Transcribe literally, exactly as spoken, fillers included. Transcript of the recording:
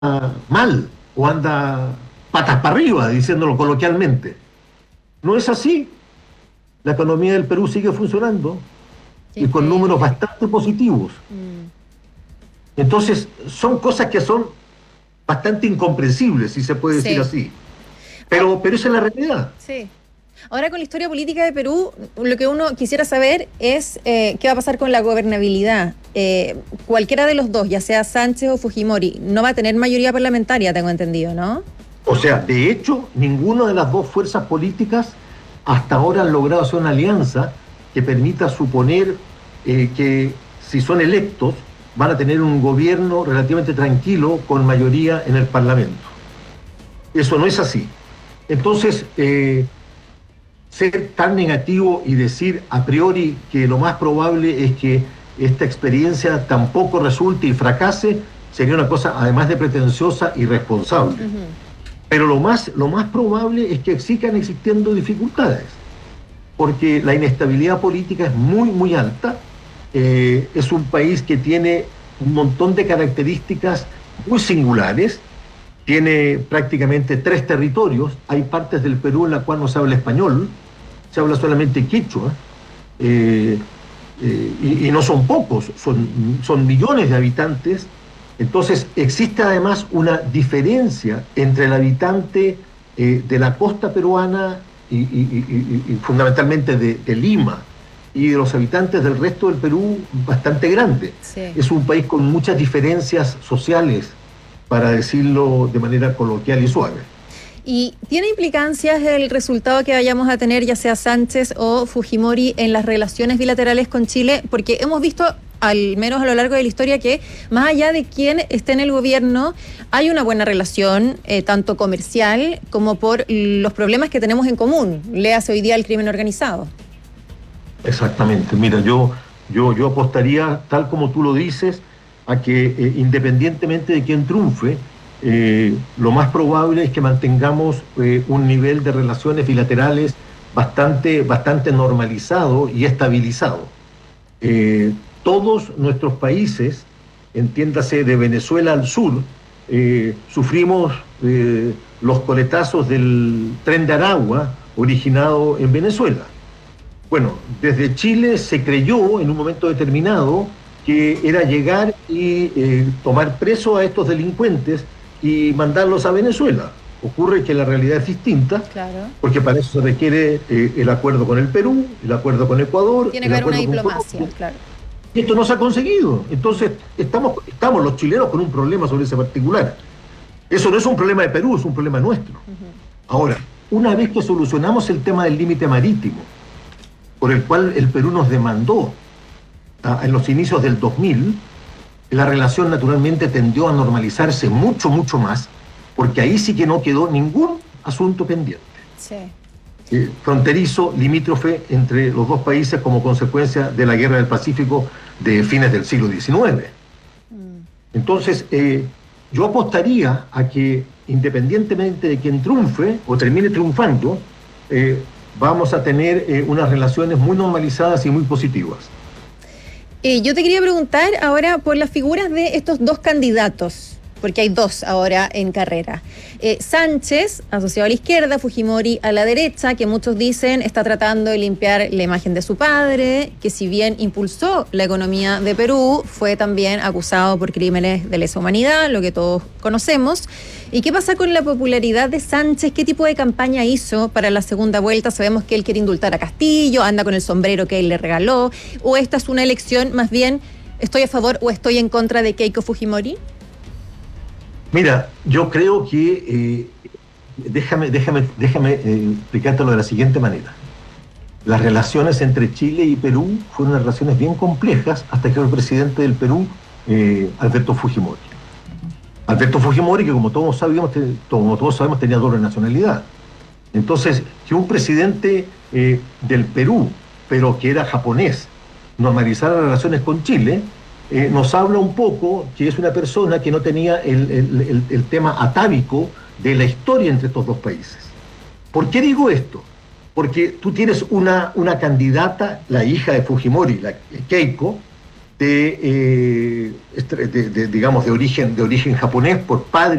mal o anda patas para arriba, diciéndolo coloquialmente. No es así. La economía del Perú sigue funcionando Qué y con números increíble. bastante positivos. Mm, Entonces, son cosas que son bastante incomprensibles, si se puede decir sí. así. Ah, Pero, pero esa es la realidad. sí. Ahora con la historia política de Perú, lo que uno quisiera saber es eh, qué va a pasar con la gobernabilidad. Eh, cualquiera de los dos, ya sea Sánchez o Fujimori, no va a tener mayoría parlamentaria, tengo entendido, ¿no? O sea, de hecho, ninguna de las dos fuerzas políticas hasta ahora han logrado hacer una alianza que permita suponer eh, que si son electos van a tener un gobierno relativamente tranquilo con mayoría en el Parlamento. Eso no es así. Entonces, eh, ser tan negativo y decir a priori que lo más probable es que esta experiencia tampoco resulte y fracase sería una cosa además de pretenciosa y irresponsable. Ujú. Pero lo más, lo más probable es que sigan existiendo dificultades, porque la inestabilidad política es muy, muy alta. Eh, es un país que tiene un montón de características muy singulares. Tiene prácticamente tres territorios. Hay partes del Perú en la cual no se habla español, se habla solamente quechua. Eh, eh, y, y no son pocos, son, son millones de habitantes. Entonces existe además una diferencia entre el habitante eh, de la costa peruana y, y- y- y- y fundamentalmente de, de Lima y de los habitantes del resto del Perú bastante grande. Sí. Es un país con muchas diferencias sociales, para decirlo de manera coloquial y suave. ¿Y tiene implicancias el resultado que vayamos a tener, ya sea Sánchez o Fujimori, en las relaciones bilaterales con Chile? Porque hemos visto, al menos a lo largo de la historia, que más allá de quién esté en el gobierno, hay una buena relación, eh, tanto comercial como por los problemas que tenemos en común. Léase hoy día el crimen organizado. Exactamente. Mira, yo, yo, yo apostaría, tal como tú lo dices, a que eh, independientemente de quién triunfe, eh, lo más probable es que mantengamos eh, un nivel de relaciones bilaterales bastante, bastante normalizado y estabilizado. Eh, todos nuestros países, entiéndase de Venezuela al sur, eh, sufrimos eh, los coletazos del tren de Aragua originado en Venezuela. Bueno, desde Chile se creyó en un momento determinado que era llegar y eh, tomar preso a estos delincuentes y mandarlos a Venezuela. Ocurre que la realidad es distinta, Claro. porque para eso se requiere eh, el acuerdo con el Perú, el acuerdo con Ecuador, Tiene el que haber una acuerdo con diplomacia, Colombia. claro. Y esto no se ha conseguido. Entonces, estamos, estamos los chilenos con un problema sobre ese particular. Eso no es un problema de Perú, es un problema nuestro. Ujú. Ahora, una vez que solucionamos el tema del límite marítimo, por el cual el Perú nos demandó ah, en los inicios del dos mil, la relación naturalmente tendió a normalizarse mucho, mucho más, porque ahí sí que no quedó ningún asunto pendiente. Sí. Eh, fronterizo, limítrofe entre los dos países como consecuencia de la guerra del Pacífico de fines del siglo diecinueve. Mm. Entonces, eh, yo apostaría a que independientemente de quien triunfe o termine triunfando, eh, vamos a tener eh, unas relaciones muy normalizadas y muy positivas. Eh, yo te quería preguntar ahora por las figuras de estos dos candidatos, porque hay dos ahora en carrera. Eh, Sánchez, asociado a la izquierda, Fujimori a la derecha, que muchos dicen está tratando de limpiar la imagen de su padre, que si bien impulsó la economía de Perú, fue también acusado por crímenes de lesa humanidad, lo que todos conocemos. ¿Y qué pasa con la popularidad de Sánchez? ¿Qué tipo de campaña hizo para la segunda vuelta? Sabemos que él quiere indultar a Castillo, anda con el sombrero que él le regaló, o esta es una elección más bien, ¿estoy a favor o estoy en contra de Keiko Fujimori? Mira, yo creo que, eh, déjame, déjame, déjame eh, explicártelo de la siguiente manera. Las relaciones entre Chile y Perú fueron unas relaciones bien complejas hasta que el presidente del Perú, eh, Alberto Fujimori. Alberto Fujimori, que como todos sabemos, como todos sabemos tenía doble nacionalidad. Entonces, que un presidente eh, del Perú, pero que era japonés, normalizara las relaciones con Chile, eh, nos habla un poco que es una persona que no tenía el, el, el, el tema atávico de la historia entre estos dos países. ¿Por qué digo esto? Porque tú tienes una, una candidata, la hija de Fujimori, la Keiko, de, eh, de, de, digamos, de origen, de origen japonés por padre